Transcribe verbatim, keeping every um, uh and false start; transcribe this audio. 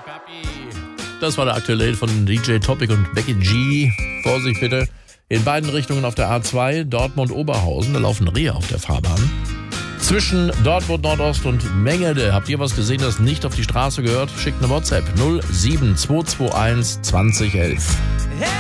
Das war der aktuelle Hit von D J Topic und Becky G. Vorsicht bitte. In beiden Richtungen auf der A zwei, Dortmund-Oberhausen, da laufen Rehe auf der Fahrbahn. Zwischen Dortmund Nordost und Mengede. Habt ihr was gesehen, das nicht auf die Straße gehört? Schickt eine WhatsApp null sieben zwei zwei eins zwanzig elf.